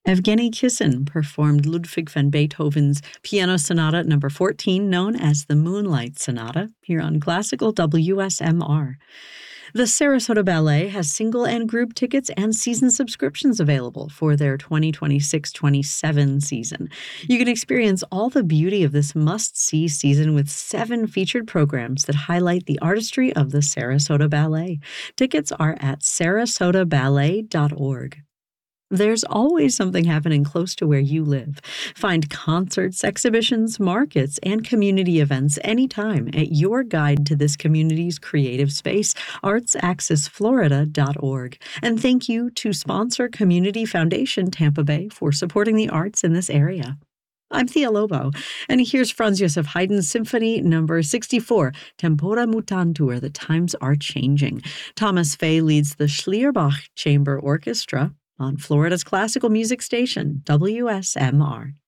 Evgeny Kissin performed Ludwig van Beethoven's Piano Sonata No. 14, known as the Moonlight Sonata, here on Classical WSMR. The Sarasota Ballet has single and group tickets and season subscriptions available for their 2026-27 season. You can experience all the beauty of this must-see season with 7 featured programs that highlight the artistry of the Sarasota Ballet. Tickets are at sarasotaballet.org. There's always something happening close to where you live. Find concerts, exhibitions, markets, and community events anytime at your guide to this community's creative space, artsaccessflorida.org. And thank you to sponsor Community Foundation Tampa Bay for supporting the arts in this area. I'm Thea Lobo, and here's Franz Joseph Haydn's Symphony No. 64, Tempora Mutantur, The Times Are Changing. Thomas Fay leads the Schlierbach Chamber Orchestra on Florida's classical music station, WSMR.